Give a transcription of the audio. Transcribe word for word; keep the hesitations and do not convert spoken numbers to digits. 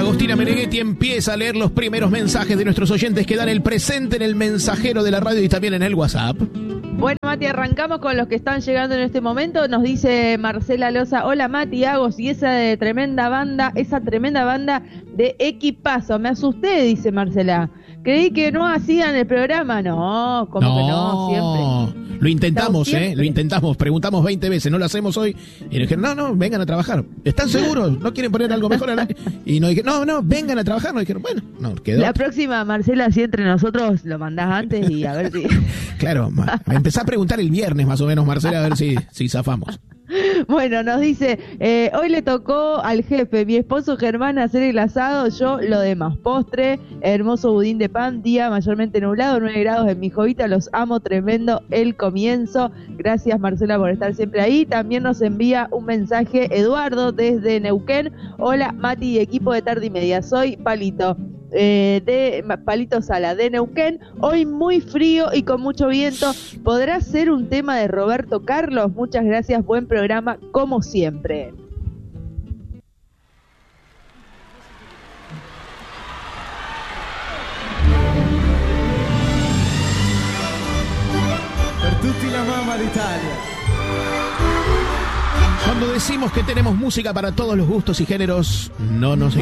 Agostina Meneghetti empieza a leer los primeros mensajes de nuestros oyentes que dan el presente en el mensajero de la radio y también en el WhatsApp. Bueno, Mati, arrancamos con los que están llegando en este momento. Nos dice Marcela Loza: hola Mati, Agos, y esa de tremenda banda, esa tremenda banda de Equipazo. Me asusté, dice Marcela. Creí que no hacían el programa. No, como no, que no, siempre. Lo intentamos, Estamos ¿eh? Lo intentamos, preguntamos veinte veces, no lo hacemos hoy. Y nos dijeron, no, no, vengan a trabajar. ¿Están seguros? ¿No quieren poner algo mejor? A y nos dijeron, no, no, vengan a trabajar. Nos dijeron, bueno, no, quedó. La próxima, Marcela, si entre nosotros lo mandás antes y a ver si... Claro, me empecé a preguntar el viernes más o menos, Marcela, a ver si, si zafamos. Bueno, nos dice, eh, hoy le tocó al jefe, mi esposo Germán, hacer el asado, yo lo demás. Postre, hermoso budín de pan, día mayormente nublado, nueve grados en mi jovita, los amo, tremendo el comienzo. Gracias, Marcela, por estar siempre ahí. También nos envía un mensaje Eduardo desde Neuquén. Hola, Mati y equipo de Tarde y Media, soy Palito. Eh, de Palito Sala, de Neuquén. Hoy muy frío y con mucho viento. ¿Podrá ser un tema de Roberto Carlos? Muchas gracias, buen programa como siempre. Per tutti la mamma d'Italia. Cuando decimos que tenemos música para todos los gustos y géneros, no nos